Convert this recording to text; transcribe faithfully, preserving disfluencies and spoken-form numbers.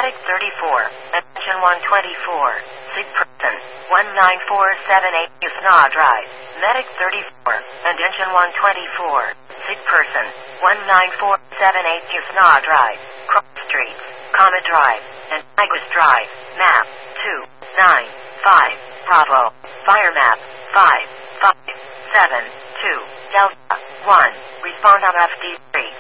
Medic thirty-four, attention one twenty-four, sick person, one nine four seven eight Yusna Drive. Medic thirty-four, attention one twenty-four, sick person, one nine four seven eight Yusna Drive. Cross Streets, Comet Drive, and Tigris Drive. Map, two, nine, five, Bravo. Fire map, five, five, seven, two, Delta, one. Respond on F D three.